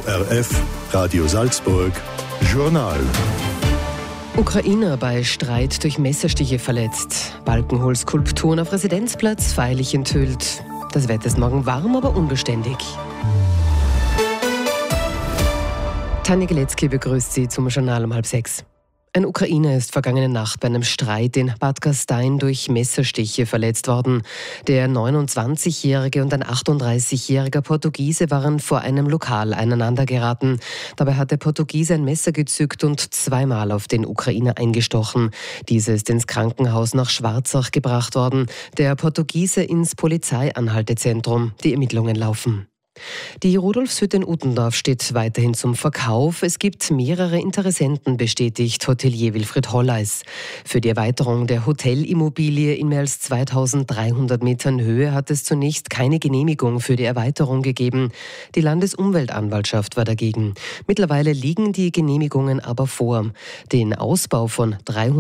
ORF, Radio Salzburg, Journal. Ukrainer bei Streit durch Messerstiche verletzt. Balkenhol-Skulpturen auf Residenzplatz feierlich enthüllt. Das Wetter ist morgen warm, aber unbeständig. Tanja Geletzky begrüßt Sie zum Journal um 5:30. Ein Ukrainer ist vergangene Nacht bei einem Streit in Bad Gastein durch Messerstiche verletzt worden. Der 29-jährige und ein 38-jähriger Portugiese waren vor einem Lokal aneinander geraten. Dabei hat der Portugiese ein Messer gezückt und zweimal auf den Ukrainer eingestochen. Dieser ist ins Krankenhaus nach Schwarzach gebracht worden. Der Portugiese ins Polizeianhaltezentrum. Die Ermittlungen laufen. Die Rudolfshütte in Uttendorf steht weiterhin zum Verkauf. Es gibt mehrere Interessenten, bestätigt Hotelier Wilfried Holleis. Für die Erweiterung der Hotelimmobilie in mehr als 2300 Metern Höhe hat es zunächst keine Genehmigung für die Erweiterung gegeben. Die Landesumweltanwaltschaft war dagegen. Mittlerweile liegen die Genehmigungen aber vor. Den Ausbau von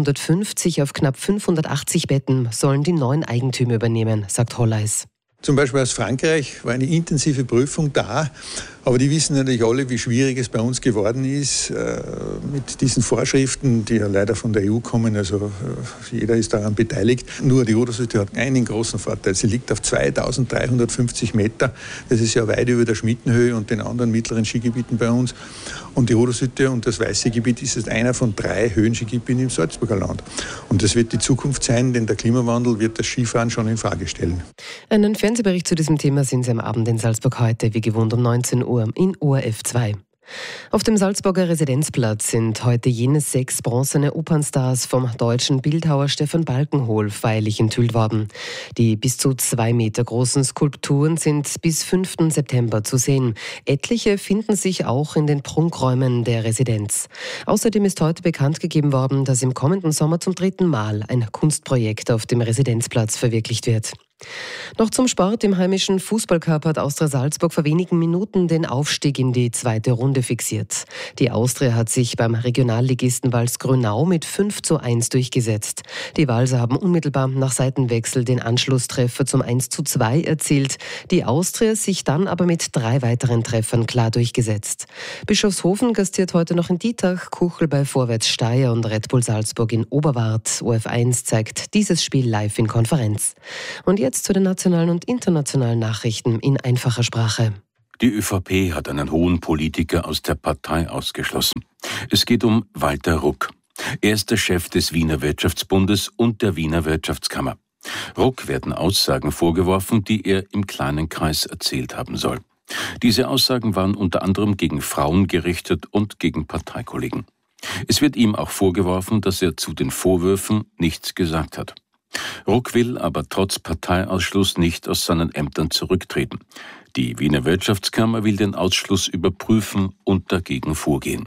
350 auf knapp 580 Betten sollen die neuen Eigentümer übernehmen, sagt Holleis. Zum Beispiel aus Frankreich war eine intensive Prüfung da, aber die wissen natürlich alle, wie schwierig es bei uns geworden ist mit diesen Vorschriften, die ja leider von der EU kommen, also jeder ist daran beteiligt. Nur die Rudolfshütte hat einen großen Vorteil, sie liegt auf 2350 Meter, das ist ja weit über der Schmittenhöhe und den anderen mittleren Skigebieten bei uns. Und die Rudolfshütte und das Weiße Gebiet ist jetzt einer von 3 Höhenskigebieten im Salzburger Land. Und das wird die Zukunft sein, denn der Klimawandel wird das Skifahren schon in Frage stellen. Einen Fernsehbericht zu diesem Thema sehen Sie am Abend in Salzburg heute, wie gewohnt um 19 Uhr in ORF 2. Auf dem Salzburger Residenzplatz sind heute jene 6 bronzene Opernstars vom deutschen Bildhauer Stefan Balkenhol feierlich enthüllt worden. Die bis zu 2 Meter großen Skulpturen sind bis 5. September zu sehen. Etliche finden sich auch in den Prunkräumen der Residenz. Außerdem ist heute bekannt gegeben worden, dass im kommenden Sommer zum 3. Mal ein Kunstprojekt auf dem Residenzplatz verwirklicht wird. Noch zum Sport. Im heimischen Fußballcup hat Austria Salzburg vor wenigen Minuten den Aufstieg in die 2. Runde fixiert. Die Austria hat sich beim Regionalligisten Walsgrünau mit 5:1 durchgesetzt. Die Walser haben unmittelbar nach Seitenwechsel den Anschlusstreffer zum 1:2 erzielt. Die Austria sich dann aber mit 3 weiteren Treffern klar durchgesetzt. Bischofshofen gastiert heute noch in Dietach, Kuchel bei Vorwärts Steyr und Red Bull Salzburg in Oberwart. ORF1 zeigt dieses Spiel live in Konferenz. Und jetzt zu den nationalen und internationalen Nachrichten in einfacher Sprache. Die ÖVP hat einen hohen Politiker aus der Partei ausgeschlossen. Es geht um Walter Ruck. Er ist der Chef des Wiener Wirtschaftsbundes und der Wiener Wirtschaftskammer. Ruck werden Aussagen vorgeworfen, die er im kleinen Kreis erzählt haben soll. Diese Aussagen waren unter anderem gegen Frauen gerichtet und gegen Parteikollegen. Es wird ihm auch vorgeworfen, dass er zu den Vorwürfen nichts gesagt hat. Ruck will aber trotz Parteiausschluss nicht aus seinen Ämtern zurücktreten. Die Wiener Wirtschaftskammer will den Ausschluss überprüfen und dagegen vorgehen.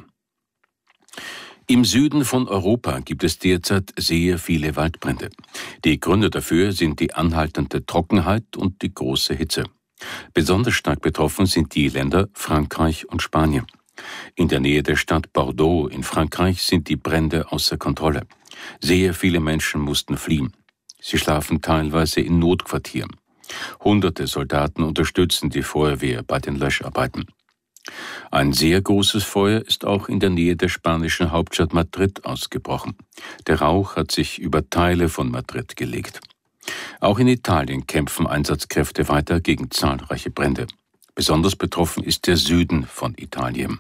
Im Süden von Europa gibt es derzeit sehr viele Waldbrände. Die Gründe dafür sind die anhaltende Trockenheit und die große Hitze. Besonders stark betroffen sind die Länder Frankreich und Spanien. In der Nähe der Stadt Bordeaux in Frankreich sind die Brände außer Kontrolle. Sehr viele Menschen mussten fliehen. Sie schlafen teilweise in Notquartieren. Hunderte Soldaten unterstützen die Feuerwehr bei den Löscharbeiten. Ein sehr großes Feuer ist auch in der Nähe der spanischen Hauptstadt Madrid ausgebrochen. Der Rauch hat sich über Teile von Madrid gelegt. Auch in Italien kämpfen Einsatzkräfte weiter gegen zahlreiche Brände. Besonders betroffen ist der Süden von Italien.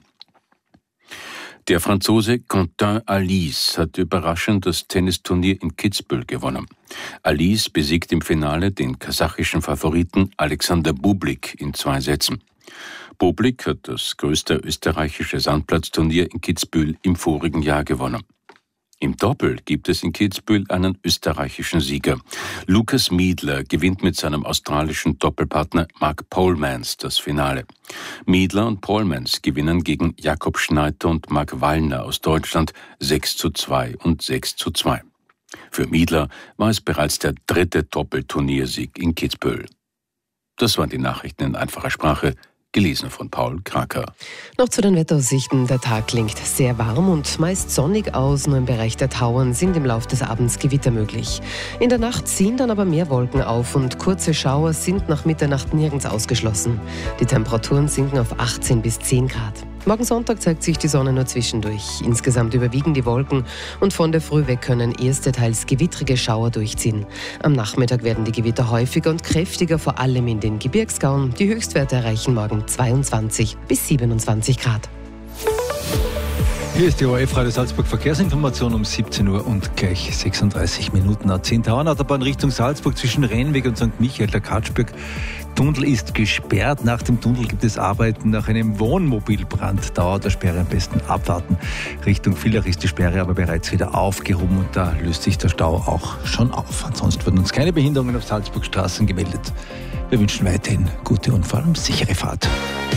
Der Franzose Quentin Halys hat überraschend das Tennisturnier in Kitzbühel gewonnen. Halys besiegt im Finale den kasachischen Favoriten Alexander Bublik in 2 Sätzen. Bublik hat das größte österreichische Sandplatzturnier in Kitzbühel im vorigen Jahr gewonnen. Im Doppel gibt es in Kitzbühel einen österreichischen Sieger. Lukas Miedler gewinnt mit seinem australischen Doppelpartner Mark Polmans das Finale. Miedler und Polmans gewinnen gegen Jakob Schneider und Mark Wallner aus Deutschland 6:2 und 6:2. Für Miedler war es bereits der 3. Doppelturniersieg in Kitzbühel. Das waren die Nachrichten in einfacher Sprache. gelesen von Paul Kraker. Noch zu den Wetteraussichten. Der Tag klingt sehr warm und meist sonnig aus. Nur im Bereich der Tauern sind im Laufe des Abends Gewitter möglich. In der Nacht ziehen dann aber mehr Wolken auf und kurze Schauer sind nach Mitternacht nirgends ausgeschlossen. Die Temperaturen sinken auf 18 bis 10 Grad. Morgen Sonntag zeigt sich die Sonne nur zwischendurch. Insgesamt überwiegen die Wolken und von der Früh weg können erste teils gewittrige Schauer durchziehen. Am Nachmittag werden die Gewitter häufiger und kräftiger, vor allem in den Gebirgsgauen. Die Höchstwerte erreichen morgen 22 bis 27 Grad. Hier ist die ORF Radio Salzburg Verkehrsinformation um 17 Uhr und gleich 36 Minuten nach 10. Autobahn Richtung Salzburg zwischen Rennweg und St. Michael. Der Katschberg Tunnel ist gesperrt. Nach dem Tunnel gibt es Arbeiten nach einem Wohnmobilbrand. Dauer der Sperre am besten abwarten. Richtung Villach ist die Sperre aber bereits wieder aufgehoben und da löst sich der Stau auch schon auf. Ansonsten wurden uns keine Behinderungen auf Salzburg Straßen gemeldet. Wir wünschen weiterhin gute und vor allem sichere Fahrt.